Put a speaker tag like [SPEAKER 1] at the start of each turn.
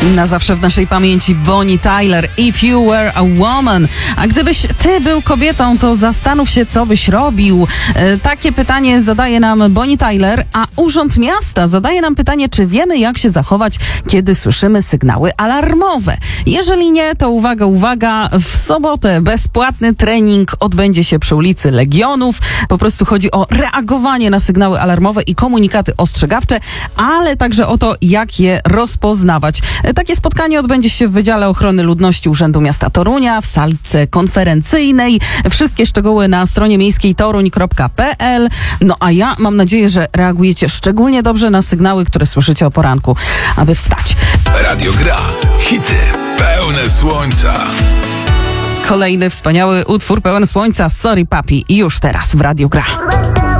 [SPEAKER 1] Na zawsze w naszej pamięci Bonnie Tyler, If You Were a Woman. A gdybyś ty był kobietą, to zastanów się, co byś robił. Takie pytanie zadaje nam Bonnie Tyler, a Urząd Miasta zadaje nam pytanie, czy wiemy, jak się zachować, kiedy słyszymy sygnały alarmowe. Jeżeli nie, to uwaga, uwaga, w sobotę bezpłatny trening odbędzie się przy ulicy Legionów. Po prostu chodzi o reagowanie na sygnały alarmowe i komunikaty ostrzegawcze, ale także o to, jak je rozpoznawać. Takie spotkanie odbędzie się w Wydziale Ochrony Ludności Urzędu Miasta Torunia, w salce konferencyjnej. Wszystkie szczegóły na stronie miejskiej toruń.pl. No a ja mam nadzieję, że reagujecie szczególnie dobrze na sygnały, które słyszycie o poranku, aby wstać.
[SPEAKER 2] Radio Gra. Hity pełne słońca.
[SPEAKER 1] Kolejny wspaniały utwór pełen słońca. Sorry Papi. Już teraz w Radiu Gra.